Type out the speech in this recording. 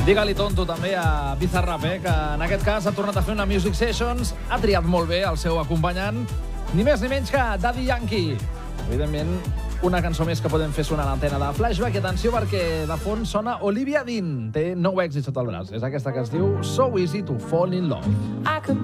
Digue-li tonto també a Bizarrap, que en aquest cas ha tornat a fer una Music Sessions, ha triat molt bé el seu acompanyant, ni més ni menys que Daddy Yankee. Evidentment, una cançó més que podem fer sonar a l'antena de Flashback. I atenció, perquè de fons sona Olivia Dean. Té 9 èxits sota el braç. És aquesta que es diu So Easy to Fall in Love. I could